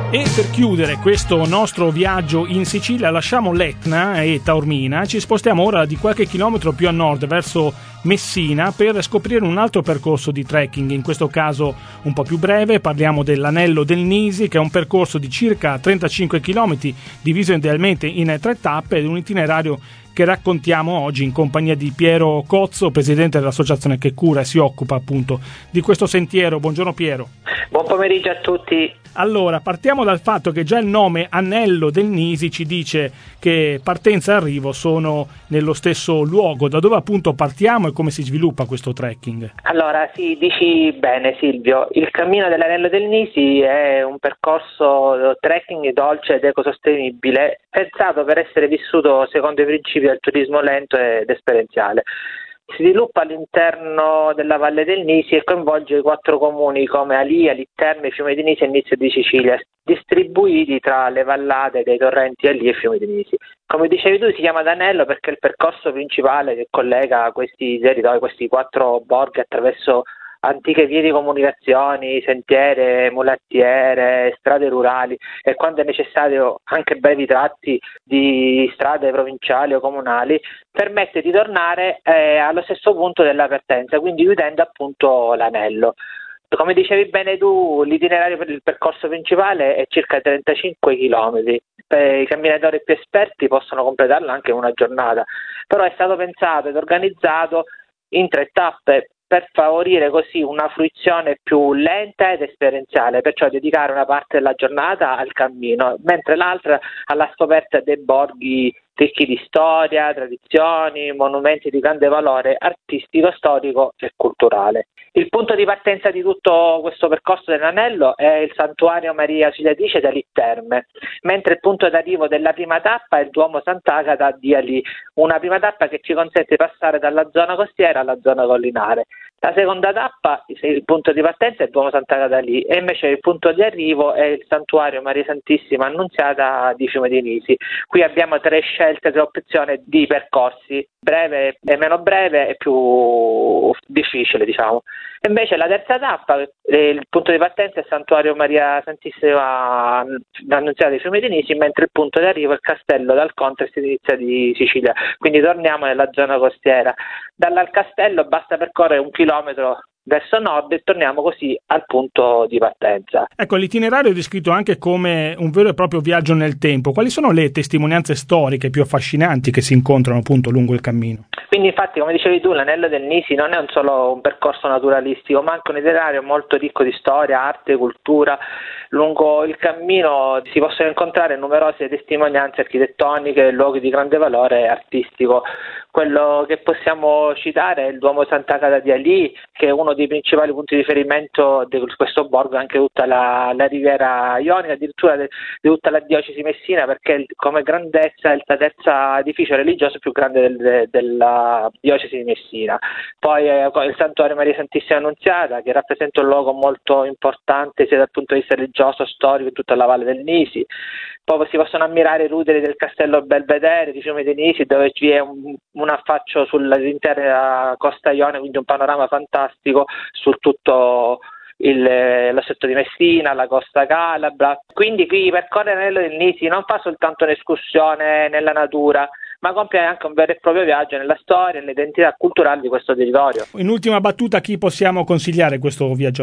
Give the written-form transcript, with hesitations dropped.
E per chiudere questo nostro viaggio in Sicilia lasciamo l'Etna e Taormina, ci spostiamo ora di qualche chilometro più a nord verso Messina per scoprire un altro percorso di trekking, in questo caso un po' più breve. Parliamo dell'Anello del Nisi, che è un percorso di circa 35 km diviso idealmente in 3 tappe ed un itinerario che raccontiamo oggi in compagnia di Piero Cozzo, presidente dell'associazione che cura e si occupa appunto di questo sentiero. Buongiorno Piero. Buon pomeriggio a tutti. Allora, partiamo dal fatto che già il nome Anello del Nisi ci dice che partenza e arrivo sono nello stesso luogo. Da dove appunto partiamo e come si sviluppa questo trekking? Allora, sì, dici bene Silvio, il cammino dell'Anello del Nisi è un percorso trekking dolce ed ecosostenibile, pensato per essere vissuto secondo i principi del turismo lento ed esperienziale. Si sviluppa all'interno della Valle del Nisi e coinvolge 4 comuni come Alia, Litterme, Fiume di Nisi e Nizio di Sicilia, distribuiti tra le vallate dei torrenti Alia e Fiume di Nisi. Come dicevi tu, si chiama D'Anello perché è il percorso principale che collega questi territori, questi 4 borghi attraverso antiche vie di comunicazioni, sentiere, mulattiere, strade rurali e quando è necessario anche brevi tratti di strade provinciali o comunali, permette di tornare allo stesso punto della partenza, quindi chiudendo appunto l'anello. Come dicevi bene tu, l'itinerario per il percorso principale è circa 35 km. I camminatori più esperti possono completarlo anche in una giornata, però è stato pensato ed organizzato in 3 tappe per favorire così una fruizione più lenta ed esperienziale, perciò dedicare una parte della giornata al cammino, mentre l'altra alla scoperta dei borghi ricchi di storia, tradizioni, monumenti di grande valore artistico, storico e culturale. Il punto di partenza di tutto questo percorso dell'anello è il santuario Maria Ausiliatrice da Litterme, mentre il punto d'arrivo della prima tappa è il Duomo Sant'Agata di Ali, una prima tappa che ci consente di passare dalla zona costiera alla zona collinare. La seconda tappa, il punto di partenza è il Duomo Sant'Agata lì e invece il punto di arrivo è il santuario Maria Santissima Annunziata di Fiume di Nisi. Qui abbiamo 3 scelte, 3 opzioni di percorsi, breve e meno breve e più difficile, diciamo. E invece la terza tappa, il punto di partenza è il santuario Maria Santissima Annunziata di Fiume di Nisi, mentre il punto di arrivo è il castello d'Alcontre e Nizia di Sicilia. Quindi torniamo nella zona costiera. Dal castello basta percorrere 1 chilometro verso nord e torniamo così al punto di partenza. Ecco, l'itinerario è descritto anche come un vero e proprio viaggio nel tempo. Quali sono le testimonianze storiche più affascinanti che si incontrano appunto lungo il cammino? Quindi infatti, come dicevi tu, l'Anello del Nisi non è solo un percorso naturalistico, ma anche un itinerario molto ricco di storia, arte, cultura. Lungo il cammino si possono incontrare numerose testimonianze architettoniche e luoghi di grande valore artistico. Quello che possiamo citare è il Duomo Sant'Agata di Ali, che è uno dei principali punti di riferimento di questo borgo, anche tutta la riviera ionica, addirittura di tutta la diocesi messina, perché come grandezza è il 3° edificio religioso più grande della diocesi di Messina. Poi il santuario Maria Santissima Annunziata, che rappresenta un luogo molto importante sia dal punto di vista religioso, storico, in tutta la Valle del Nisi. Poi si possono ammirare i ruderi del castello Belvedere di Fiume di Nisi, dove vi è un affaccio sull'intera costa ionica, quindi un panorama fantastico su tutto lo stretto di Messina, la costa calabra. Quindi qui percorrere l'Anello del Nisi non fa soltanto un'escursione nella natura, ma compie anche un vero e proprio viaggio nella storia e nell'identità culturale di questo territorio. In ultima battuta, a chi possiamo consigliare questo viaggio?